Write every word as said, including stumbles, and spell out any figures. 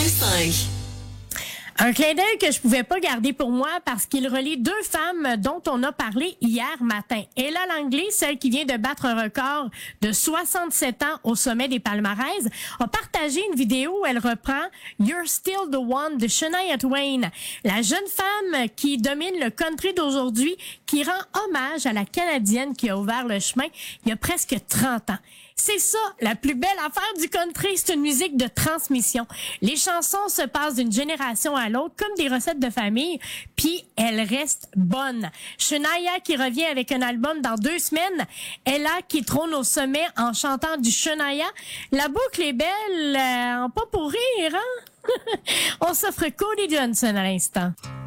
cinq. Un clin d'œil que je pouvais pas garder pour moi parce qu'il relie deux femmes dont on a parlé hier matin. Ella Langley, celle qui vient de battre un record de soixante-sept ans au sommet des palmarès, a partagé une vidéo où elle reprend You're Still the One de Shania Twain, la jeune femme qui domine le country d'aujourd'hui, qui rend hommage à la Canadienne qui a ouvert le chemin il y a presque trente ans. C'est ça, la plus belle affaire du country, c'est une musique de transmission. Les chansons se passent d'une génération à l'autre comme des recettes de famille, puis elles restent bonnes. Shania qui revient avec un album dans deux semaines, Ella qui trône au sommet en chantant du Shania. La boucle est belle, euh, pas pour rire, hein? On s'offre Cody Johnson à l'instant.